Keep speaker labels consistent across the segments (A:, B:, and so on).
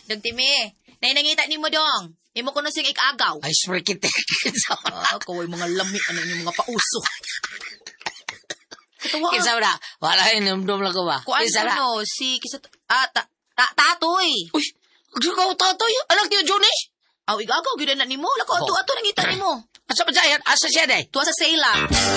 A: Dong Timi, nangita ni mo dong. Imo ko sing ikagaw.
B: Ay, swear kita.
A: Kaway mga lami, ano yung mga pauso. Katawa.
B: Kinsa na? Wala yun, namdom lang ko ba?
A: Kuan
B: Kinsa na?
A: ano, si Kisa... Tatoy.
B: Uy, ikaw tatoy, anak niyo, Johnny?
A: Aw, igagaw, gila na ni mo. Lako, ato nangita ni mo.
B: Asa pa dyan? Asa siya day?
A: Tuwa sa sela.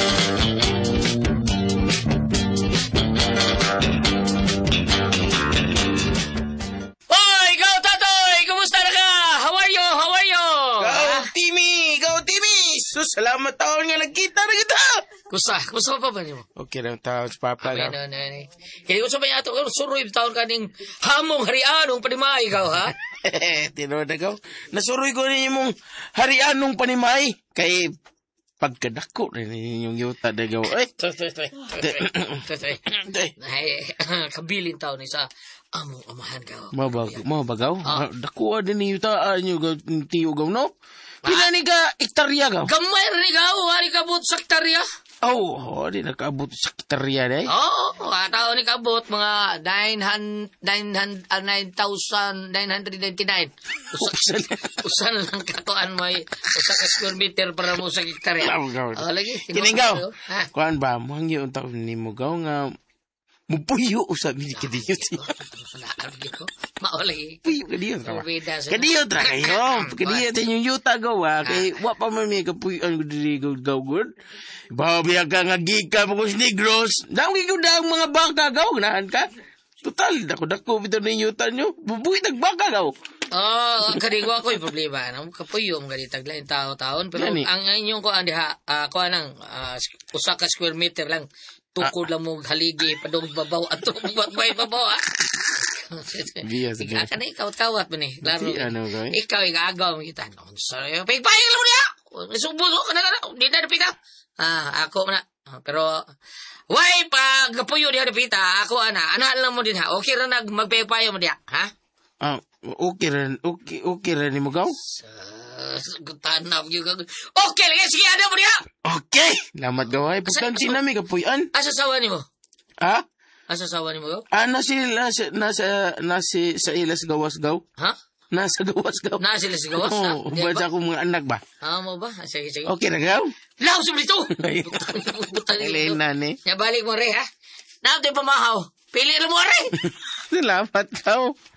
B: Hoy, ikaw tatoy! Kumusta na ka? How are you? How are you?
C: Ikaw, Timmy! Sus, salamat taon nga nagkita na kita!
B: Kusa pa ba niyo?
C: Okay lang taon sa papa
B: Okay,
C: lang.
B: no. Kaya kung sa may ato, suroy taon ka ning hamong harianong panimay ikaw, ha?
C: Tinood na ikaw. Nasuroy ko ninyo mong harian nung panimay. Kay pagkadako na ninyong yuta na gaw. Ay,
B: Ay, kabilin taon ni sa among amahan ka.
C: mabagaw. Dakuha din ni yutaan nyo tiyo gaw, no? Pila ni ka ektarya gaw?
B: Gamay rin ikaw, hari ka buot sa hektarya.
C: Di nakaabot sa ektarya na eh.
B: Oo, taon ni kabot mga 9,999. Usan lang katuan may usa ka square meter para mo sa hektarya. Lagi.
C: Kiningaw. Kuan ba, mangyo ang taon ni mo gaw nga mupuyo usab ni kadiyo.
B: Maulay.
C: Puyo kadiyo ka ba?
B: Beda sa.
C: Kadiyo tra kayo. Kadiyo tayo yung yuta gawa. Kay wa pa man may kapuyan ko dili gaw good. Babiya ka nga gika mo kung negros. Dawi ko daw mga baka gaw. Ganahan ka. Total, dako bito na yung yuta nyo. Bubuhay nagbaka gaw.
B: Ang kadigwa ko yung problema. Kapuyong ganitag lang taon. Pero ang inyong ko ang diha, ko anang usa ka square meter lang. Tukod lang mo haligi, padong babaw at bay babaw, ha? Ika ka na ikawat-kawat mo ni. Laro. Ikaw, igagaw mo kita. Sorry, pagpahing lang mo niya. Subuso ka na. Di na napita. Ako na. Pero, why pag kapuyo diha napita, ako ana lang mo din ha. Okay ra magpapayo mo diha, ha?
C: Okay rin ni mo gaw?
B: Tanap yung gagawin. Okay, lagi, sige, ano mo niya?
C: Okay! Lamat gaway. Pagkansin namin kapuyan.
B: Asa sawa ni mo?
C: Ha?
B: Asa sawa ni mo gaw?
C: Nasi sa ilas gawas gaw.
B: Ha?
C: Nasa gawas gaw.
B: Nasa sila sa gawas?
C: Oo, ba ko mga anak ba?
B: Mo ba? Sige.
C: Okay na gaw?
B: Lao, sumli to!
C: Ilayin na ni.
B: Balik mo re, ha? Naam tayo pamahaw. Pili mo re!
C: Salamat gaw.